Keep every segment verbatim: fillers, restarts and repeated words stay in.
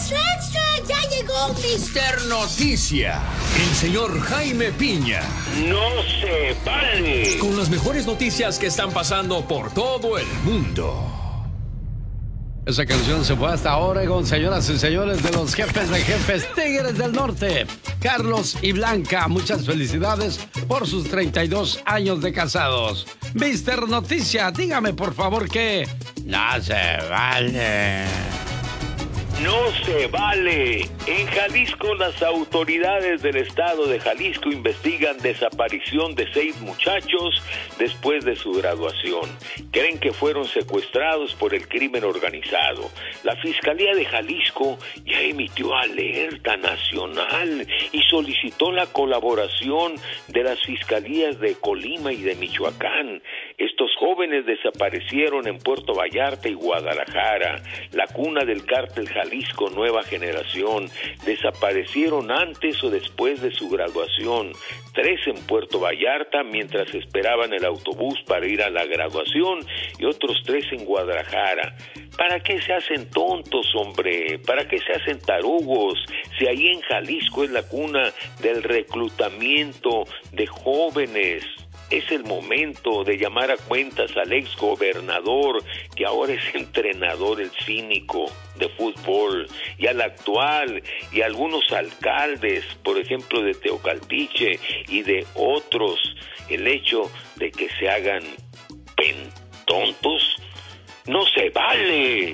¡Extra, extra! ¡Ya llegó mister Noticia! El señor Jaime Piña. ¡No se vale! Con las mejores noticias que están pasando por todo el mundo. Esa canción se fue hasta Oregon, señoras y señores de los jefes de jefes Tigres del Norte. Carlos y Blanca, muchas felicidades por sus treinta y dos años de casados. mister Noticia, dígame por favor que no se vale. No se vale. En Jalisco, las autoridades del estado de Jalisco investigan desaparición de seis muchachos después de su graduación. Creen que fueron secuestrados por el crimen organizado. La Fiscalía de Jalisco ya emitió alerta nacional y solicitó la colaboración de las fiscalías de Colima y de Michoacán. Estos jóvenes desaparecieron en Puerto Vallarta y Guadalajara, la cuna del cártel Jalisco Nueva Generación. Desaparecieron antes o después de su graduación. Tres en Puerto Vallarta mientras esperaban el autobús para ir a la graduación y otros tres en Guadalajara. ¿Para qué se hacen tontos, hombre? ¿Para qué se hacen tarugos? Si ahí en Jalisco es la cuna del reclutamiento de jóvenes. Es el momento de llamar a cuentas al ex gobernador, que ahora es entrenador, el cínico de fútbol, y al actual, y a algunos alcaldes, por ejemplo de Teocaltiche y de otros. El hecho de que se hagan pentontos no se vale.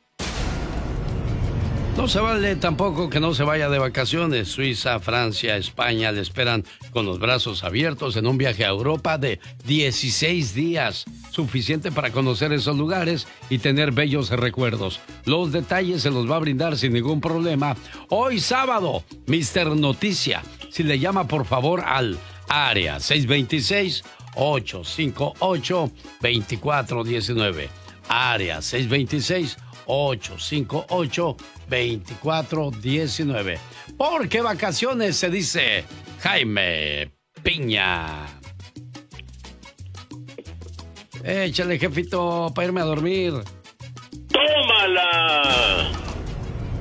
No se vale tampoco que no se vaya de vacaciones. Suiza, Francia, España le esperan con los brazos abiertos en un viaje a Europa de dieciséis días. Suficiente para conocer esos lugares y tener bellos recuerdos. Los detalles se los va a brindar sin ningún problema hoy sábado, mister Noticia. Si le llama por favor al área seis dos seis, ocho cinco ocho, dos cuatro uno nueve. Área seis dos seis, ocho cinco ocho, dos cuatro uno nueve. Porque vacaciones se dice Jaime Piña. Échale, jefito, para irme a dormir. ¡Tómala!